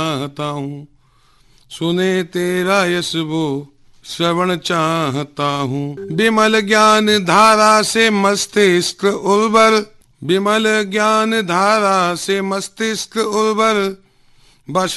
चाहता हूँ, सुने तेरा यश वो श्रवण चाहता हूँ। विमल ज्ञान धारा से मस्तिष्क उर्वर, विमल ज्ञान धारा से मस्तिष्क उर्वर, बस